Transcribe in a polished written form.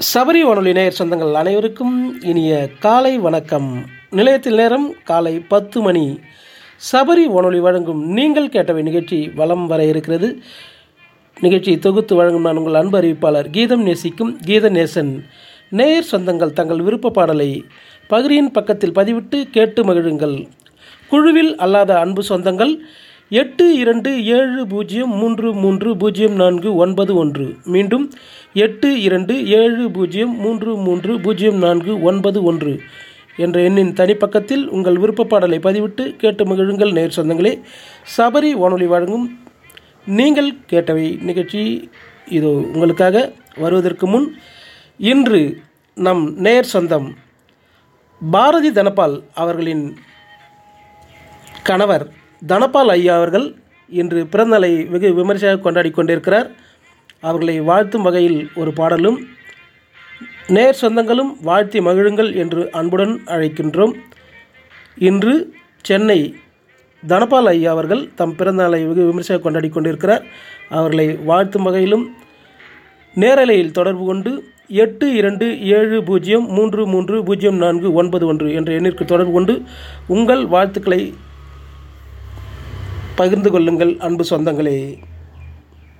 சபரி வானொலி நேயர் சொந்தங்கள் அனைவருக்கும் இனிய காலை வணக்கம். நிலையத்தில் நேரம் காலை 10 மணி. சபரி வானொலி வழங்கும் நீங்கள் கேட்டவை நிகழ்ச்சி வலம் வர இருக்கிறது. நிகழ்ச்சியை தொகுத்து வழங்கும் நான் உங்கள் அன்பு அறிவிப்பாளர் கீதம் நேசிக்கும் கீத நேசன். நேயர் சொந்தங்கள் தங்கள் விருப்ப பாடலை பகிரின் பக்கத்தில் பதிவிட்டு கேட்டு மகிழுங்கள். குழுவில் அல்லாத அன்பு சொந்தங்கள் 8270330491. மீண்டும் 8270330491 என்ற எண்ணின் தனிப்பக்கத்தில் உங்கள் விருப்ப பாடலை பதிவிட்டு கேட்டு மகிழுங்கள். நேர் சொந்தங்களே, சபரி வானொலி வழங்கும் நீங்கள் கேட்டவை நிகழ்ச்சி இதோ உங்களுக்காக வருவதற்கு முன் இன்று நம் நேர் சொந்தம் பாரதி தனபால் அவர்களின் கணவர் தனபால் ஐயா அவர்கள் இன்று பிறந்தநாளை வெகு விமர்சையாக கொண்டாடி கொண்டிருக்கிறார். அவர்களை வாழ்த்தும் வகையில் ஒரு பாடலும் நேர் சொந்தங்களும் வாழ்த்தி மகிழுங்கள் என்று அன்புடன் அழைக்கின்றோம். இன்று சென்னை தனபால் ஐயா அவர்கள் தம் பிறந்தநாளை வெகு விமர்சையாக கொண்டாடி கொண்டிருக்கிறார். அவர்களை வாழ்த்தும் வகையிலும் நேரலையில் தொடர்பு கொண்டு 8270330491 என்ற எண்ணிற்கு தொடர்பு கொண்டு உங்கள் வாழ்த்துக்களை பகிர்ந்து கொள்ளுங்கள் அன்பு சொந்தங்களே.